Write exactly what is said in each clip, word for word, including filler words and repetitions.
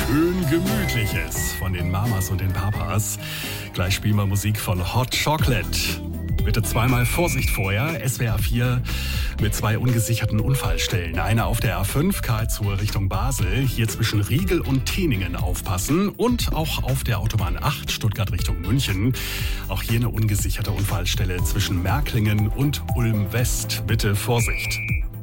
Schön Gemütliches von den Mamas und den Papas. Gleich spielen wir Musik von Hot Chocolate. Bitte zweimal Vorsicht vorher. S W R vier mit zwei ungesicherten Unfallstellen. Eine auf der A fünf Karlsruhe Richtung Basel. Hier zwischen Riegel und Teningen aufpassen. Und auch auf der Autobahn acht Stuttgart Richtung München. Auch hier eine ungesicherte Unfallstelle zwischen Märklingen und Ulm West. Bitte Vorsicht.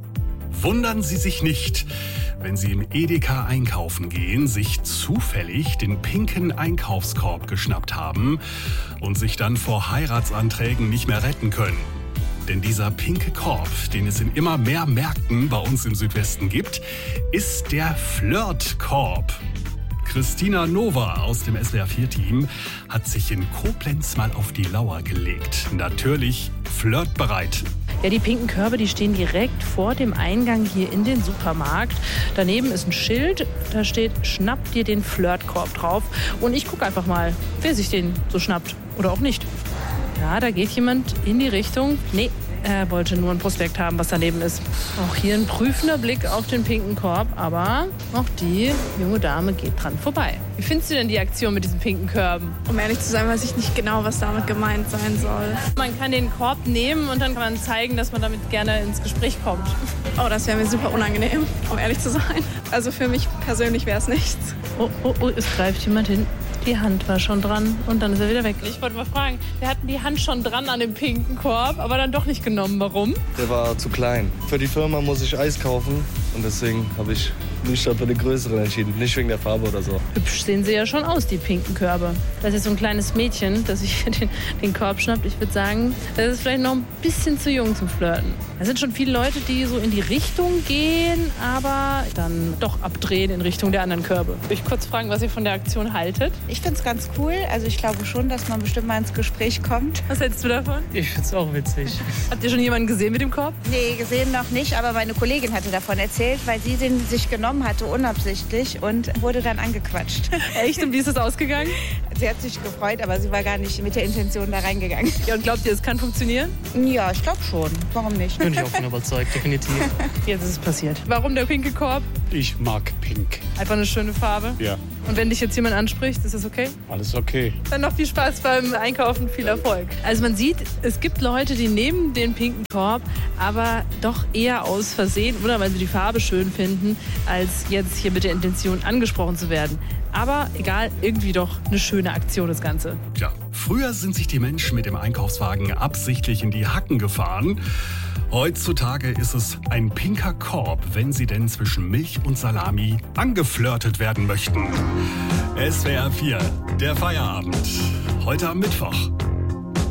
Wundern Sie sich nicht, wenn Sie im Edeka einkaufen gehen, sich zufällig den pinken Einkaufskorb geschnappt haben und sich dann vor Heiratsanträgen nicht mehr retten können. Denn dieser pinke Korb, den es in immer mehr Märkten bei uns im Südwesten gibt, ist der Flirtkorb. Christina Nova aus dem S W R vier Team hat sich in Koblenz mal auf die Lauer gelegt. Natürlich flirtbereit. Ja, die pinken Körbe, die stehen direkt vor dem Eingang hier in den Supermarkt. Daneben ist ein Schild, da steht, schnapp dir den Flirtkorb drauf. Und ich gucke einfach mal, wer sich den so schnappt oder auch nicht. Ja, da geht jemand in die Richtung. Nee, er wollte nur ein Prospekt haben, was daneben ist. Auch hier ein prüfender Blick auf den pinken Korb, aber auch die junge Dame geht dran vorbei. Wie findest du denn die Aktion mit diesen pinken Körben? Um ehrlich zu sein, weiß ich nicht genau, was damit gemeint sein soll. Man kann den Korb nehmen und dann kann man zeigen, dass man damit gerne ins Gespräch kommt. Oh, das wäre mir super unangenehm, um ehrlich zu sein. Also für mich persönlich wäre es nichts. Oh, oh, oh, es greift jemand hin. Die Hand war schon dran und dann ist er wieder weg. Ich wollte mal fragen, wir hatten die Hand schon dran an dem pinken Korb, aber dann doch nicht genommen. Warum? Der war zu klein. Für die Firma muss ich Eis kaufen und deswegen habe ich mich für den größeren entschieden. Nicht wegen der Farbe oder so. Hübsch sehen sie ja schon aus, die pinken Körbe. Das ist so ein kleines Mädchen, das sich den, den Korb schnappt. Ich würde sagen, das ist vielleicht noch ein bisschen zu jung zum Flirten. Da sind schon viele Leute, die so in die Richtung gehen, aber dann doch abdrehen in Richtung der anderen Körbe. Will ich kurz fragen, was ihr von der Aktion haltet? Ich finde es ganz cool. Also ich glaube schon, dass man bestimmt mal ins Gespräch kommt. Was hältst du davon? Ich finde es auch witzig. Habt ihr schon jemanden gesehen mit dem Korb? Nee, gesehen noch nicht, aber meine Kollegin hatte davon erzählt, weil sie den sich genommen hatte, unabsichtlich, und wurde dann angequatscht. Echt? Und wie ist das ausgegangen? Sie hat sich gefreut, aber sie war gar nicht mit der Intention da reingegangen. Ja, und glaubt ihr, es kann funktionieren? Ja, ich glaube schon. Warum nicht? Bin ich auch von überzeugt, definitiv. Jetzt ist es passiert. Warum der pinke Korb? Ich mag pink. Einfach eine schöne Farbe. Ja. Und wenn dich jetzt jemand anspricht, ist das okay? Alles okay. Dann noch viel Spaß beim Einkaufen, viel Erfolg. Also man sieht, es gibt Leute, die nehmen den pinken Korb, aber doch eher aus Versehen oder weil sie die Farbe schön finden, als jetzt hier mit der Intention angesprochen zu werden. Aber egal, irgendwie doch eine schöne Aktion das Ganze. Ja, früher sind sich die Menschen mit dem Einkaufswagen absichtlich in die Hacken gefahren. Heutzutage ist es ein pinker Korb, wenn sie denn zwischen Milch und Salami angeflirtet werden möchten. S W R vier, der Feierabend. Heute am Mittwoch.